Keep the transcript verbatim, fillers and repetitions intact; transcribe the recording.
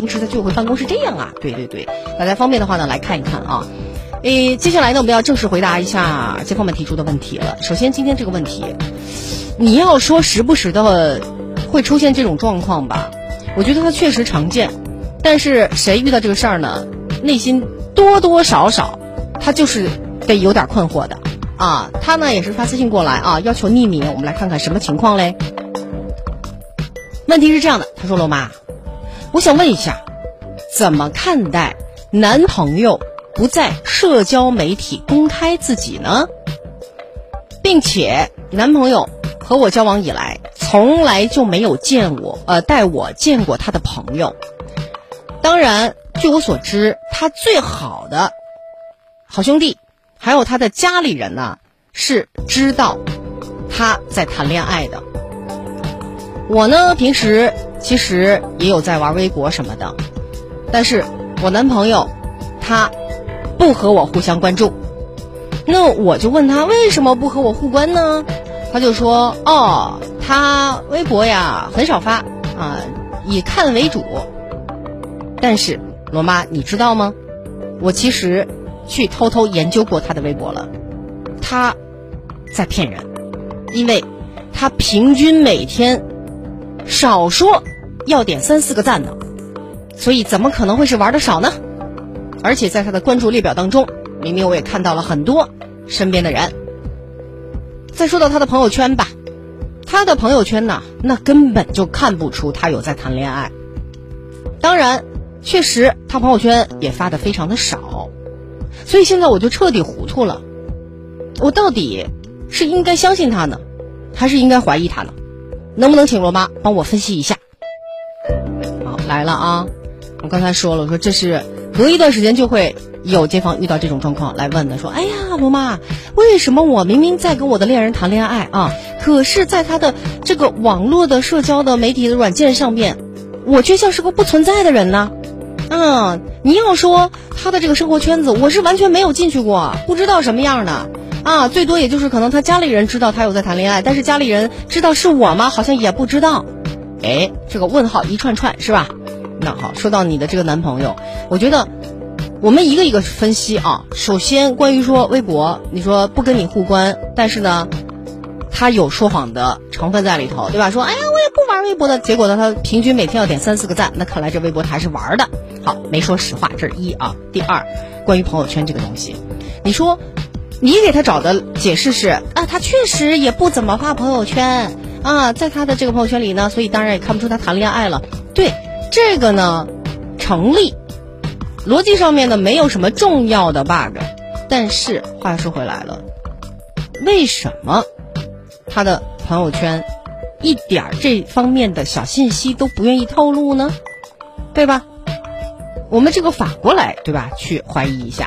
平时在居委会办公是这样啊。对对对，大家方便的话呢，来看一看啊。诶，接下来呢，我们要正式回答一下街坊们提出的问题了。首先，今天这个问题，你要说时不时的会出现这种状况吧，我觉得它确实常见。但是谁遇到这个事儿呢，内心多多少少他就是得有点困惑的啊。他呢也是发私信过来啊，要求匿名。我们来看看什么情况嘞。问题是这样的，他说罗妈，我想问一下，怎么看待男朋友不在社交媒体公开自己呢？并且男朋友和我交往以来从来就没有见我呃带我见过他的朋友。当然据我所知，他最好的好兄弟还有他的家里人呢是知道他在谈恋爱的。我呢平时其实也有在玩微博什么的，但是我男朋友他不和我互相关注。那我就问他为什么不和我互关呢？他就说哦，他微博呀很少发啊，以看为主。但是罗妈你知道吗，我其实去偷偷研究过他的微博了，他在骗人。因为他平均每天少说要点三四个赞呢，所以怎么可能会是玩的少呢？而且在他的关注列表当中，明明我也看到了很多身边的人。再说到他的朋友圈吧，他的朋友圈呢，那根本就看不出他有在谈恋爱。当然确实他朋友圈也发得非常的少，所以现在我就彻底糊涂了，我到底是应该相信他呢，还是应该怀疑他呢？能不能请罗妈帮我分析一下？好，来了啊！我刚才说了，我说这是隔一段时间就会有街坊遇到这种状况来问的，说哎呀罗妈，为什么我明明在跟我的恋人谈恋爱啊，可是在他的这个网络的社交的媒体的软件上面，我却像是个不存在的人呢？嗯，你要说他的这个生活圈子，我是完全没有进去过，不知道什么样的啊，最多也就是可能他家里人知道他有在谈恋爱，但是家里人知道是我吗？好像也不知道。哎，这个问号一串串是吧？那好，说到你的这个男朋友，我觉得我们一个一个分析啊。首先关于说微博，你说不跟你互关，但是呢他有说谎的成分在里头，对吧？说哎呀我也不玩微博的，结果呢他平均每天要点三四个赞，那看来这微博他还是玩的。好，没说实话，这是一啊。第二，关于朋友圈这个东西，你说你给他找的解释是啊，他确实也不怎么发朋友圈啊，在他的这个朋友圈里呢，所以当然也看不出他谈恋爱了。对，这个呢成立，逻辑上面呢没有什么重要的 bug。 但是话又说回来了，为什么他的朋友圈一点这方面的小信息都不愿意透露呢？对吧？我们这个反过来，对吧，去怀疑一下。